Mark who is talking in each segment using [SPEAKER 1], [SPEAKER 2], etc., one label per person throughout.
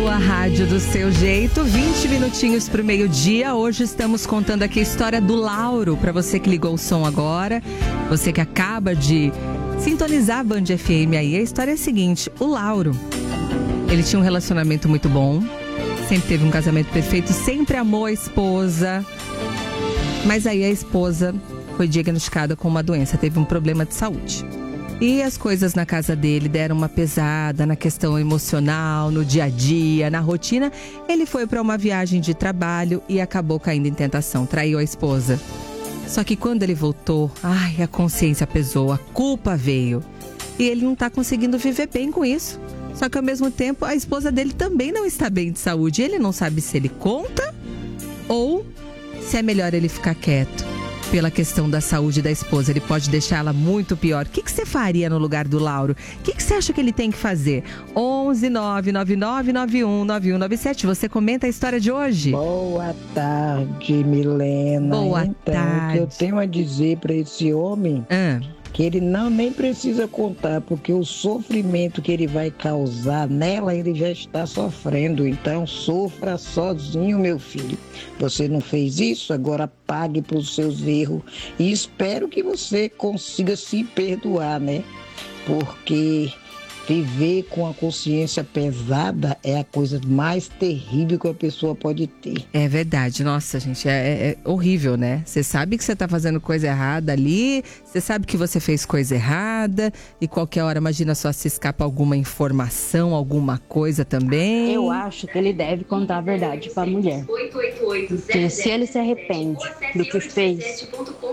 [SPEAKER 1] sua rádio do seu jeito, 20 minutinhos para o meio-dia. Hoje estamos contando aqui a história do Lauro. Para você que ligou o som agora, você que acaba de sintonizar a Band FM aí, a história é a seguinte: o Lauro, ele tinha um relacionamento muito bom, sempre teve um casamento perfeito, sempre amou a esposa, mas aí a esposa foi diagnosticada com uma doença, teve um problema de saúde. E as coisas na casa dele deram uma pesada na questão emocional, no dia a dia, na rotina. Ele foi para uma viagem de trabalho e acabou caindo em tentação, traiu a esposa. Só que quando ele voltou, a consciência pesou, a culpa veio. E ele não está conseguindo viver bem com isso. Só que ao mesmo tempo a esposa dele também não está bem de saúde. Ele não sabe se ele conta ou se é melhor ele ficar quieto. Pela questão da saúde da esposa, ele pode deixar ela muito pior. O que você faria no lugar do Lauro? O que você acha que ele tem que fazer? 11 999 919197. Você comenta a história de hoje?
[SPEAKER 2] Boa tarde, Milena.
[SPEAKER 1] Boa tarde.
[SPEAKER 2] O que eu tenho a dizer para esse homem que ele nem precisa contar, porque o sofrimento que ele vai causar nela, ele já está sofrendo. Então, sofra sozinho, meu filho. Você não fez isso, agora pague pelos seus erros. E espero que você consiga se perdoar, né? Porque viver com a consciência pesada é a coisa mais terrível que a pessoa pode ter.
[SPEAKER 1] É verdade. Nossa, gente, é horrível, né? Você sabe que você tá fazendo coisa errada ali, você sabe que você fez coisa errada e qualquer hora, imagina só, se escapa alguma informação, alguma coisa também.
[SPEAKER 3] Eu acho que ele deve contar a verdade pra mulher. Porque se ele se arrepende do que fez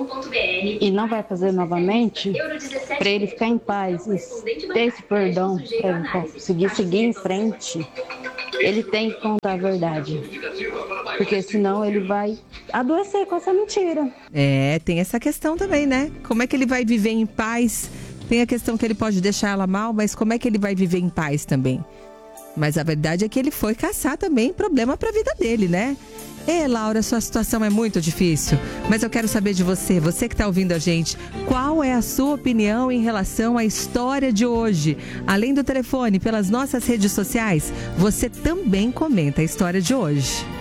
[SPEAKER 3] e não vai fazer novamente, pra ele ficar em paz e ter esse perdão, para ele conseguir seguir em frente, ele tem que contar a verdade, porque senão ele vai adoecer com essa mentira.
[SPEAKER 1] Tem essa questão também, né? Como é que ele vai viver em paz? Tem a questão que ele pode deixar ela mal, mas como é que ele vai viver em paz também? Mas a verdade é que ele foi caçar também problema para a vida dele, né? Laura, sua situação é muito difícil, mas eu quero saber de você, você que está ouvindo a gente, qual é a sua opinião em relação à história de hoje? Além do telefone, pelas nossas redes sociais, você também comenta a história de hoje.